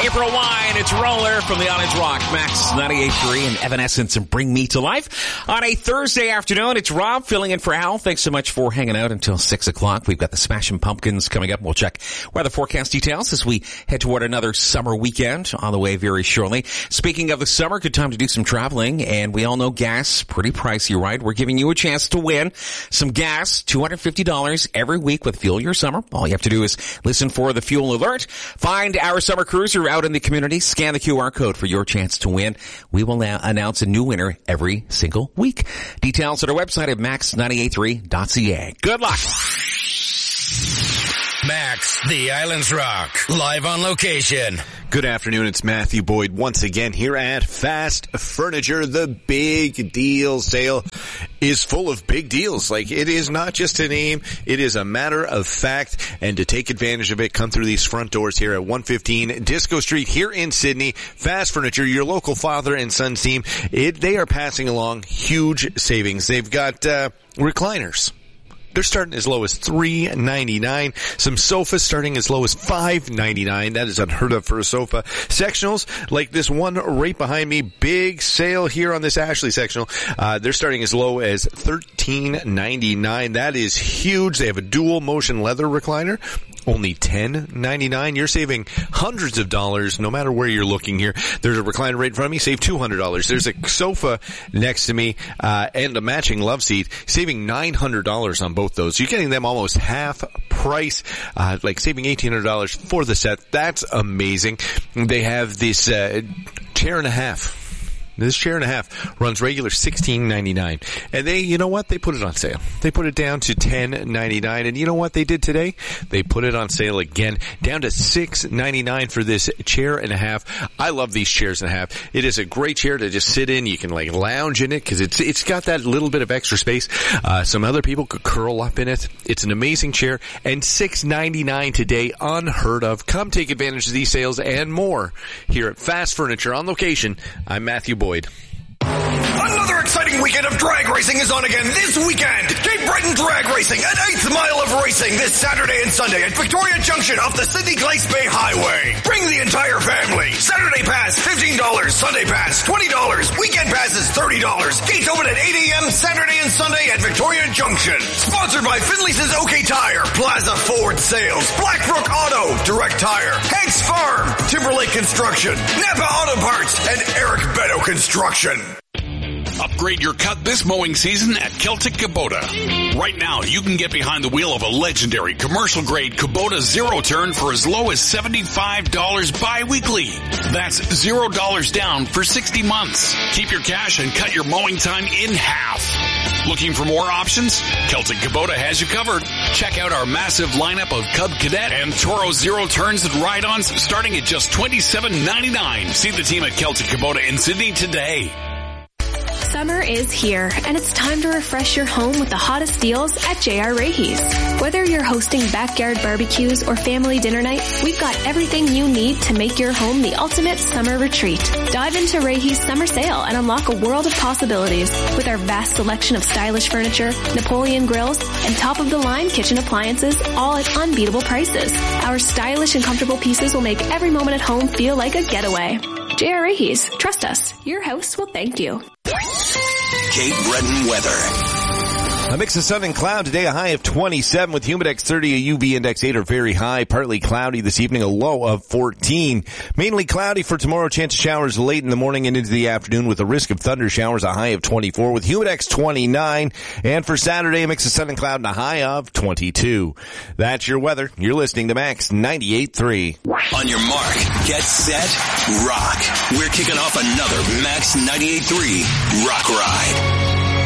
April Wine, it's Roller from the Islands Rock, Max 98.3 and Evanescence and Bring Me to Life. On a Thursday afternoon, it's Rob filling in for Al. Thanks so much for hanging out until 6 o'clock. We've got the Smashing Pumpkins coming up. We'll check weather forecast details as we head toward another summer weekend on the way very shortly. Speaking of the summer, good time to do some traveling, and we all know gas, pretty pricey, right? We're giving you a chance to win some gas, $250 every week with Fuel Your Summer. All you have to do is listen for the fuel alert, find our summer cruiser out in the community, scan the QR code for your chance to win. We will now announce a new winner every single week. Details at our website at max983.ca. Good luck. Max, the Islands Rock, live on location. Good afternoon, it's Matthew Boyd once again here at Fast Furniture. The big deal sale is full of big deals. Like, it is not just a name, it is a matter of fact. And to take advantage of it, come through these front doors here at 115 Disco Street here in Sydney. Fast Furniture, your local father and son team, they are passing along huge savings. They've got recliners. They're starting as low as $3.99. Some sofas starting as low as $5.99. That is unheard of for a sofa. Sectionals, like this one right behind me, big sale here on this Ashley sectional. They're starting as low as $13.99. That is huge. They have a dual motion leather recliner. Only $10.99. You're saving hundreds of dollars no matter where you're looking here. There's a recliner right in front of me, save $200. There's a sofa next to me, and a matching love seat, saving $900 on both those. You're getting them almost half price, like saving $1,800 for the set. That's amazing. They have this, chair and a half. This chair and a half runs regular $16.99. And they, you know what? They put it on sale. They put it down to $10.99. And you know what they did today? They put it on sale again, down to $6.99 for this chair and a half. I love these chairs and a half. It is a great chair to just sit in. You can like lounge in it because it's got that little bit of extra space. Some other people could curl up in it. It's an amazing chair, and $6.99 today, unheard of. Come take advantage of these sales and more here at Fast Furniture on location. I'm Matthew Boyd. Another exciting weekend of drag racing is on again this weekend. Cape Breton Drag Racing, an 8th mile of racing this Saturday and Sunday at Victoria Junction off the Sydney Glace Bay Highway. Bring the entire family. Saturday pass, $15. Sunday pass, $20. Weekend pass is $30. Gates open at 8 a.m. Saturday and Sunday at Victoria Junction. Sponsored by Finley's OK Tire, Plaza Ford Sales, Blackbrook Auto, Direct Tire, Hanks Farm, Timberlake Construction, Napa Auto Parts, and Eric Beto Construction. Upgrade your cut this mowing season at Celtic Kubota. Right now, you can get behind the wheel of a legendary commercial-grade Kubota zero-turn for as low as $75 bi-weekly. That's $0 down for 60 months. Keep your cash and cut your mowing time in half. Looking for more options? Celtic Kubota has you covered. Check out our massive lineup of Cub Cadet and Toro zero-turns and ride-ons starting at just $27.99. See the team at Celtic Kubota in Sydney today. Summer is here, and it's time to refresh your home with the hottest deals at J.R. Raheys. Whether you're hosting backyard barbecues or family dinner night, we've got everything you need to make your home the ultimate summer retreat. Dive into Raheys Summer Sale and unlock a world of possibilities with our vast selection of stylish furniture, Napoleon grills, and top-of-the-line kitchen appliances, all at unbeatable prices. Our stylish and comfortable pieces will make every moment at home feel like a getaway. J.R. Raheys, trust us, your house will thank you. Cape Breton weather. A mix of sun and cloud today, a high of 27 with Humidex 30, a UV index 8 or very high, partly cloudy this evening, a low of 14. Mainly cloudy for tomorrow, chance of showers late in the morning and into the afternoon with a risk of thunder showers, a high of 24 with Humidex 29. And for Saturday, a mix of sun and cloud and a high of 22. That's your weather. You're listening to Max 98.3. On your mark, get set, rock. We're kicking off another Max 98.3 Rock Ride.